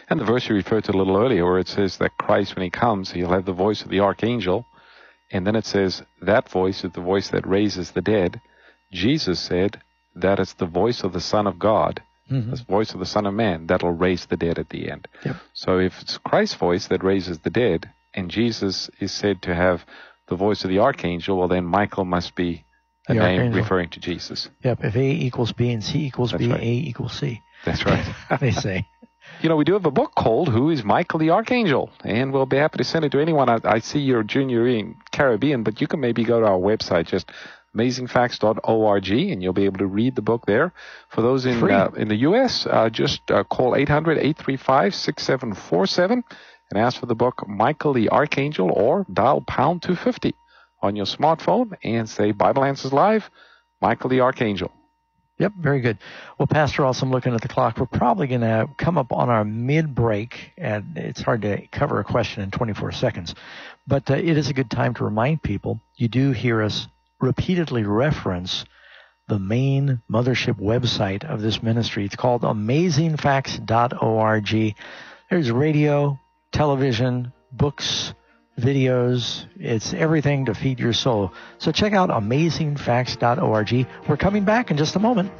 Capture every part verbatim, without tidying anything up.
And the verse you referred to a little earlier, where it says that Christ, when he comes, he'll have the voice of the archangel. And then it says that voice is the voice that raises the dead. Jesus said that it's the voice of the Son of God, mm-hmm. the voice of the Son of Man, that'll raise the dead at the end. Yep. So if it's Christ's voice that raises the dead, and Jesus is said to have the voice of the archangel, well, then Michael must be a the name archangel. referring to Jesus. Yep. If A equals B and C equals That's B, right. A equals C. That's right. They say. You know, we do have a book called Who is Michael the Archangel? And we'll be happy to send it to anyone. I, I see you're junior in Caribbean, but you can maybe go to our website, just amazing facts dot org, and you'll be able to read the book there. For those in uh, in the U S, uh, just uh, call eight hundred, eight three five, six seven four seven and ask for the book Michael the Archangel, or dial pound two fifty on your smartphone and say Bible Answers Live, Michael the Archangel. Yep, very good. Well, Pastor, also I'm looking at the clock. We're probably going to come up on our mid-break, and it's hard to cover a question in twenty-four seconds. But uh, it is a good time to remind people, you do hear us repeatedly reference the main mothership website of this ministry. It's called amazing facts dot org. There's radio, television, books, videos. It's everything to feed your soul. So check out amazing facts dot org. We're coming back in just a moment.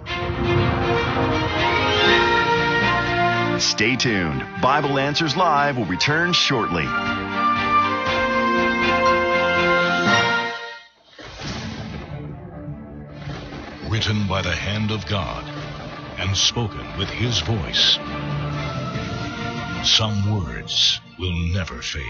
Stay tuned. Bible Answers Live will return shortly. Written by the hand of God and spoken with his voice. Some words will never fade.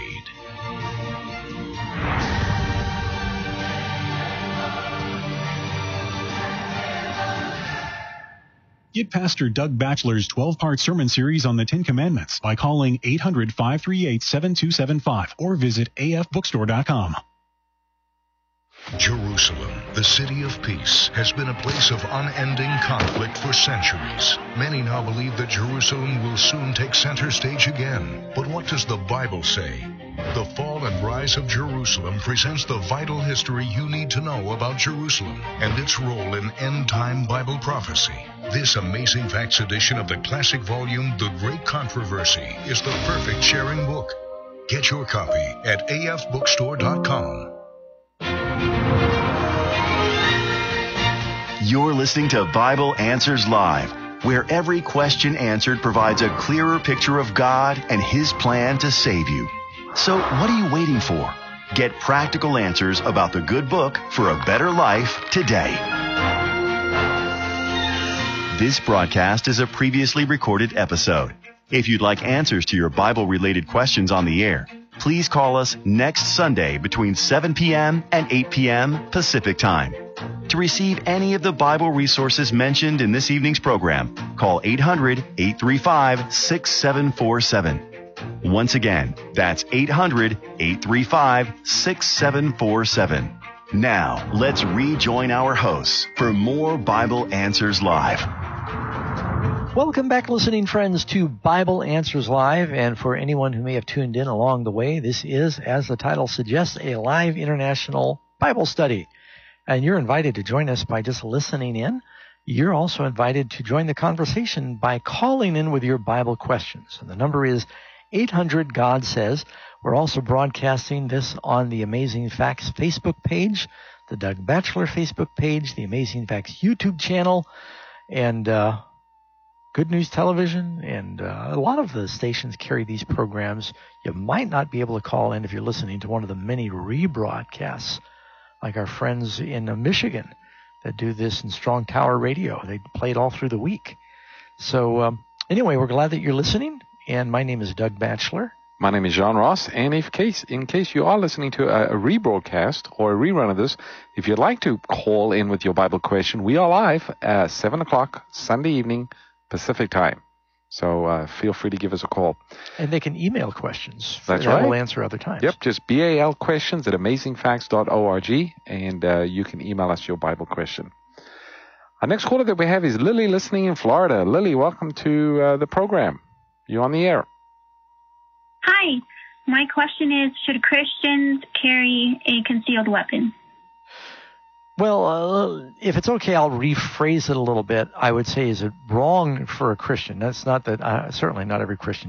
Get Pastor Doug Batchelor's twelve-part sermon series on the Ten Commandments by calling eight hundred, five three eight, seven two seven five or visit a f bookstore dot com. Jerusalem, the city of peace, has been a place of unending conflict for centuries. Many now believe that Jerusalem will soon take center stage again. But what does the Bible say? The Fall and Rise of Jerusalem presents the vital history you need to know about Jerusalem and its role in end-time Bible prophecy. This Amazing Facts edition of the classic volume, The Great Controversy, is the perfect sharing book. Get your copy at a f bookstore dot com. You're listening to Bible Answers Live, where every question answered provides a clearer picture of God and his plan to save you. So what are you waiting for? Get practical answers about the good book for a better life today. This broadcast is a previously recorded episode. If you'd like answers to your Bible-related questions on the air, please call us next Sunday between seven p.m. and eight p.m. Pacific Time. To receive any of the Bible resources mentioned in this evening's program, call eight hundred, eight three five, six seven four seven. Once again, that's eight hundred, eight three five, six seven four seven. Now, let's rejoin our hosts for more Bible Answers Live. Welcome back, listening friends, to Bible Answers Live. And for anyone who may have tuned in along the way, this is, as the title suggests, a live international Bible study. And you're invited to join us by just listening in. You're also invited to join the conversation by calling in with your Bible questions. And the number is eight hundred, God Says. We're also broadcasting this on the Amazing Facts Facebook page, the Doug Batchelor Facebook page, the Amazing Facts YouTube channel, and uh, Good News Television. And uh, a lot of the stations carry these programs. You might not be able to call in if you're listening to one of the many rebroadcasts, like our friends in uh, Michigan that do this in Strong Tower Radio. They play it all through the week. So um, anyway, we're glad that you're listening. And my name is Doug Batchelor. My name is John Ross, and if case, in case you are listening to a, a rebroadcast or a rerun of this, if you'd like to call in with your Bible question, we are live at seven o'clock Sunday evening Pacific time. So uh, feel free to give us a call. And they can email questions. That's that right. We'll answer other times. Yep, just B A L questions at amazing facts dot org, and uh, you can email us your Bible question. Our next caller that we have is Lily, listening in Florida. Lily, welcome to uh, the program. You're on the air. Hi. My question is, should Christians carry a concealed weapon? Well, uh, if it's okay, I'll rephrase it a little bit. I would say, is it wrong for a Christian? That's not that, uh, certainly not every Christian